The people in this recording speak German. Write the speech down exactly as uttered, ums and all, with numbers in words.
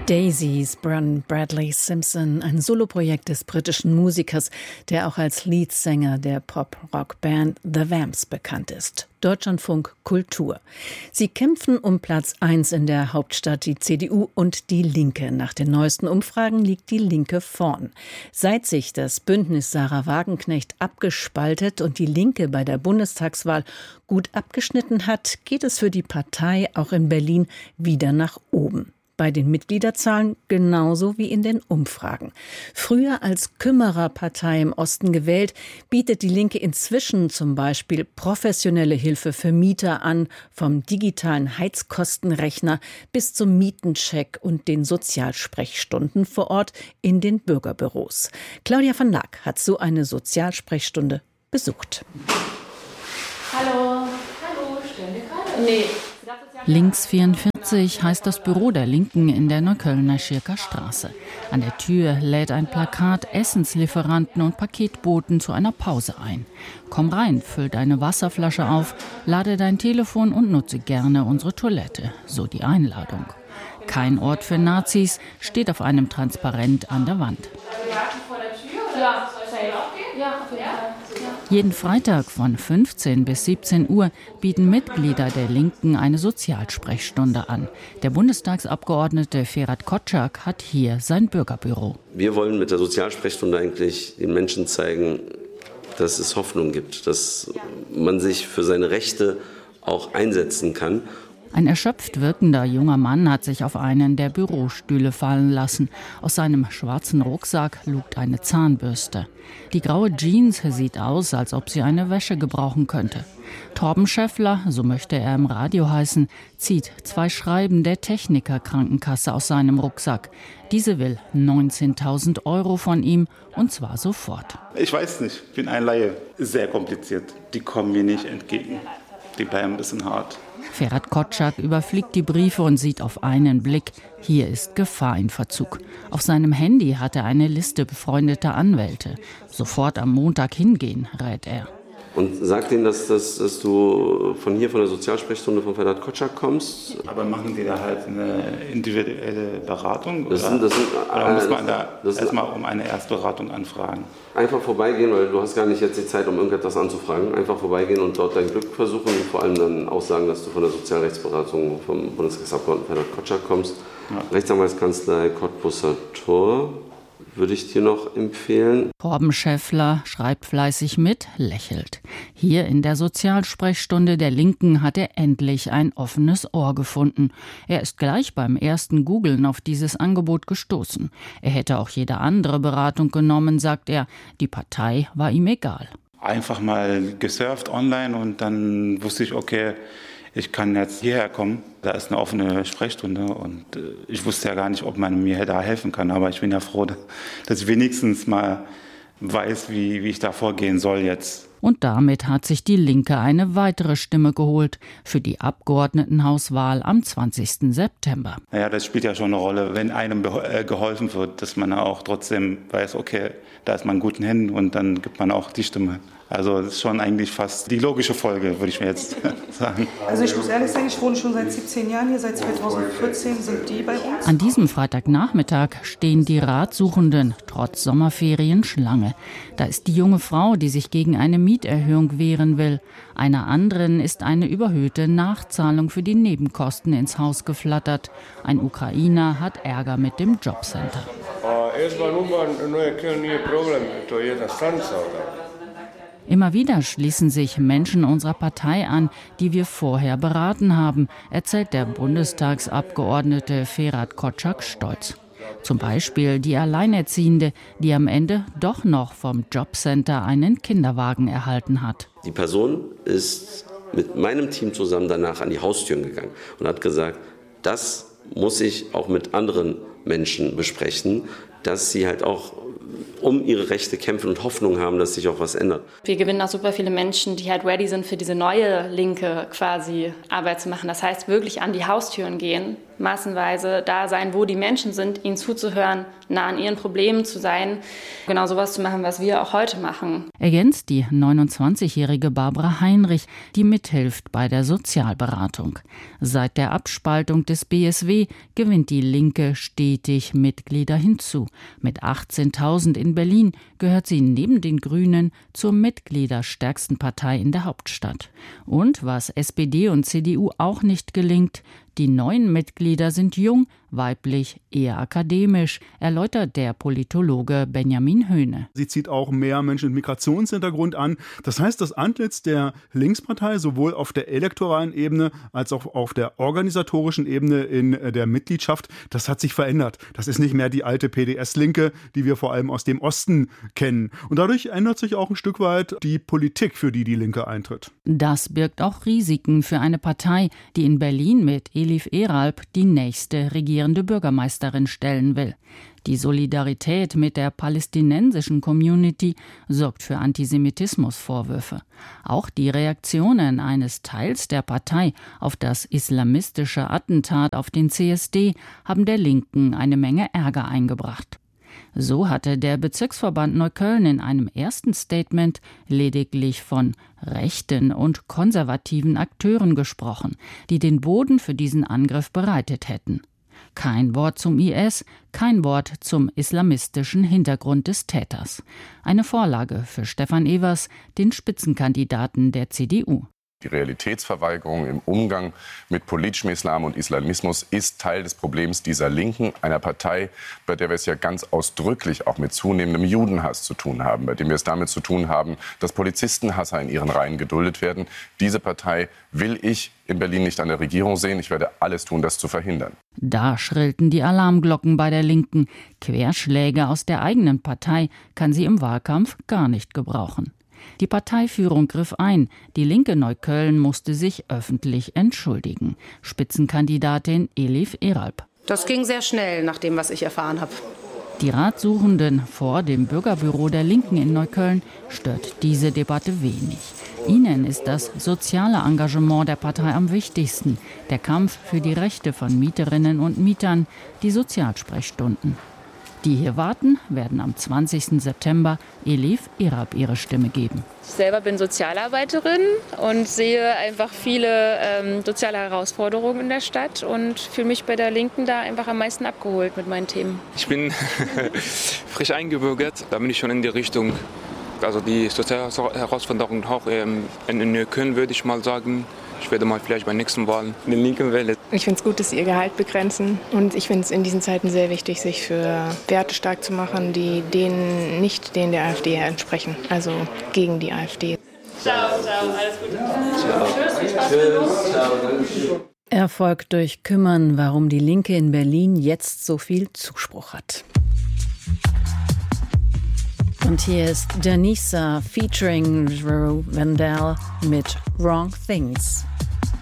Daisies, Brun Bradley Simpson, ein Soloprojekt des britischen Musikers, der auch als Leadsänger der Pop-Rock-Band The Vamps bekannt ist. Deutschlandfunk Kultur. Sie kämpfen um Platz eins in der Hauptstadt, die C D U und die Linke. Nach den neuesten Umfragen liegt die Linke vorn. Seit sich das Bündnis Sarah Wagenknecht abgespaltet und die Linke bei der Bundestagswahl gut abgeschnitten hat, geht es für die Partei auch in Berlin wieder nach oben. Bei den Mitgliederzahlen genauso wie in den Umfragen. Früher als Kümmererpartei im Osten gewählt, bietet die Linke inzwischen zum Beispiel professionelle Hilfe für Mieter an, vom digitalen Heizkostenrechner bis zum Mietencheck und den Sozialsprechstunden vor Ort in den Bürgerbüros. Claudia van Laak hat so eine Sozialsprechstunde besucht. Hallo. Hallo, stellen wir gerade? Nee. Links vierundvierzig heißt das Büro der Linken in der Neuköllner Schirker Straße. An der Tür lädt ein Plakat Essenslieferanten und Paketboten zu einer Pause ein. Komm rein, füll deine Wasserflasche auf, lade dein Telefon und nutze gerne unsere Toilette, so die Einladung. Kein Ort für Nazis steht auf einem Transparent an der Wand. Wir warten vor der Tür, oder? Ja, soll ich da auch gehen? Ja, auf jeden Fall. Jeden Freitag von fünfzehn bis siebzehn Uhr bieten Mitglieder der Linken eine Sozialsprechstunde an. Der Bundestagsabgeordnete Ferhat Kotschak hat hier sein Bürgerbüro. Wir wollen mit der Sozialsprechstunde eigentlich den Menschen zeigen, dass es Hoffnung gibt, dass man sich für seine Rechte auch einsetzen kann. Ein erschöpft wirkender junger Mann hat sich auf einen der Bürostühle fallen lassen. Aus seinem schwarzen Rucksack lugt eine Zahnbürste. Die graue Jeans sieht aus, als ob sie eine Wäsche gebrauchen könnte. Torben Schäffler, so möchte er im Radio heißen, zieht zwei Schreiben der Techniker-Krankenkasse aus seinem Rucksack. Diese will neunzehntausend Euro von ihm, und zwar sofort. Ich weiß nicht, ich bin ein Laie. Sehr kompliziert. Die kommen mir nicht entgegen. Die bleiben ein bisschen hart. Ferhat Kotschak überfliegt die Briefe und sieht auf einen Blick, hier ist Gefahr in Verzug. Auf seinem Handy hat er eine Liste befreundeter Anwälte. Sofort am Montag hingehen, rät er. Und sag denen, dass, dass, dass du von hier, von der Sozialsprechstunde von Ferhat Kotschak kommst. Aber machen die da halt eine individuelle Beratung? Das sind, das sind, oder muss man da erstmal um eine Erstberatung anfragen? Einfach vorbeigehen, weil du hast gar nicht jetzt die Zeit, um irgendetwas anzufragen. Einfach vorbeigehen und dort dein Glück versuchen. Und vor allem dann auch sagen, dass du von der Sozialrechtsberatung vom Bundestagsabgeordneten Ferhat Kotschak kommst. Ja. Rechtsanwaltskanzlei Cottbusser Tor würde ich dir noch empfehlen. Torben Schäffler schreibt fleißig mit, lächelt. Hier in der Sozialsprechstunde der Linken hat er endlich ein offenes Ohr gefunden. Er ist gleich beim ersten Googlen auf dieses Angebot gestoßen. Er hätte auch jede andere Beratung genommen, sagt er. Die Partei war ihm egal. Einfach mal gesurft online und dann wusste ich, okay, ich kann jetzt hierher kommen, da ist eine offene Sprechstunde und ich wusste ja gar nicht, ob man mir da helfen kann. Aber ich bin ja froh, dass ich wenigstens mal weiß, wie, wie ich da vorgehen soll jetzt. Und damit hat sich die Linke eine weitere Stimme geholt für die Abgeordnetenhauswahl am zwanzigsten September. Naja, das spielt ja schon eine Rolle, wenn einem geholfen wird, dass man auch trotzdem weiß, okay, da ist man in guten Händen und dann gibt man auch die Stimme. Also das ist schon eigentlich fast die logische Folge, würde ich mir jetzt sagen. Also ich muss ehrlich sagen, ich wohne schon seit siebzehn Jahren hier, seit zweitausendvierzehn sind die bei uns. An diesem Freitagnachmittag stehen die Ratsuchenden trotz Sommerferien Schlange. Da ist die junge Frau, die sich gegen eine Mieterhöhung wehren will. Einer anderen ist eine überhöhte Nachzahlung für die Nebenkosten ins Haus geflattert. Ein Ukrainer hat Ärger mit dem Jobcenter. Immer wieder schließen sich Menschen unserer Partei an, die wir vorher beraten haben, erzählt der Bundestagsabgeordnete Ferhat Kotschak stolz. Zum Beispiel die Alleinerziehende, die am Ende doch noch vom Jobcenter einen Kinderwagen erhalten hat. Die Person ist mit meinem Team zusammen danach an die Haustüren gegangen und hat gesagt, das muss ich auch mit anderen Menschen besprechen. dass sie halt auch um ihre Rechte kämpfen und Hoffnung haben, dass sich auch was ändert. Wir gewinnen auch super viele Menschen, die halt ready sind, für diese neue Linke quasi Arbeit zu machen. Das heißt, wirklich an die Haustüren gehen, massenweise da sein, wo die Menschen sind, ihnen zuzuhören, nah an ihren Problemen zu sein, genau sowas zu machen, was wir auch heute machen. Ergänzt die neunundzwanzigjährige Barbara Heinrich, die mithilft bei der Sozialberatung. Seit der Abspaltung des B S W gewinnt die Linke stetig Mitglieder hinzu. Mit achtzehntausend in Berlin gehört sie neben den Grünen zur mitgliederstärksten Partei in der Hauptstadt. Und was S P D und C D U auch nicht gelingt, die neuen Mitglieder sind jung, weiblich, eher akademisch, erläutert der Politologe Benjamin Höhne. Sie zieht auch mehr Menschen mit Migrationshintergrund an. Das heißt, das Antlitz der Linkspartei sowohl auf der elektoralen Ebene als auch auf der organisatorischen Ebene in der Mitgliedschaft, das hat sich verändert. Das ist nicht mehr die alte P D S-Linke, die wir vor allem aus dem Osten kennen. Und dadurch ändert sich auch ein Stück weit die Politik, für die die Linke eintritt. Das birgt auch Risiken für eine Partei, die in Berlin mit Elif Eralp die nächste regierende Bürgermeisterin stellen will. Die Solidarität mit der palästinensischen Community sorgt für Antisemitismusvorwürfe. Auch die Reaktionen eines Teils der Partei auf das islamistische Attentat auf den C S D haben der Linken eine Menge Ärger eingebracht. So hatte der Bezirksverband Neukölln in einem ersten Statement lediglich von rechten und konservativen Akteuren gesprochen, die den Boden für diesen Angriff bereitet hätten. Kein Wort zum I S, kein Wort zum islamistischen Hintergrund des Täters. Eine Vorlage für Stefan Evers, den Spitzenkandidaten der C D U. Die Realitätsverweigerung im Umgang mit politischem Islam und Islamismus ist Teil des Problems dieser Linken, einer Partei, bei der wir es ja ganz ausdrücklich auch mit zunehmendem Judenhass zu tun haben, bei dem wir es damit zu tun haben, dass Polizistenhasser in ihren Reihen geduldet werden. Diese Partei will ich in Berlin nicht an der Regierung sehen. Ich werde alles tun, das zu verhindern. Da schrillten die Alarmglocken bei der Linken. Querschläge aus der eigenen Partei kann sie im Wahlkampf gar nicht gebrauchen. Die Parteiführung griff ein. Die Linke Neukölln musste sich öffentlich entschuldigen. Spitzenkandidatin Elif Eralp. Das ging sehr schnell, nach dem, was ich erfahren habe. Die Ratsuchenden vor dem Bürgerbüro der Linken in Neukölln stört diese Debatte wenig. Ihnen ist das soziale Engagement der Partei am wichtigsten, der Kampf für die Rechte von Mieterinnen und Mietern, die Sozialsprechstunden. Die hier warten, werden am zwanzigsten September Elif Eralp ihre Stimme geben. Ich selber bin Sozialarbeiterin und sehe einfach viele ähm, soziale Herausforderungen in der Stadt und fühle mich bei der Linken da einfach am meisten abgeholt mit meinen Themen. Ich bin frisch eingebürgert, da bin ich schon in die Richtung, also die soziale Herausforderung auch ähm, in Neukölln, würde ich mal sagen. Ich werde mal vielleicht bei nächsten Wahlen eine Linke wählen. Ich finde es gut, dass sie ihr Gehalt begrenzen. Und ich finde es in diesen Zeiten sehr wichtig, sich für Werte stark zu machen, die denen nicht denen der AfD entsprechen. Also gegen die AfD. Ciao, ciao, alles Gute. Ciao. Tschüss. Ciao. Erfolg durch Kümmern, warum die Linke in Berlin jetzt so viel Zuspruch hat. Und hier ist Danisa featuring Drew Vandal mit Wrong Things.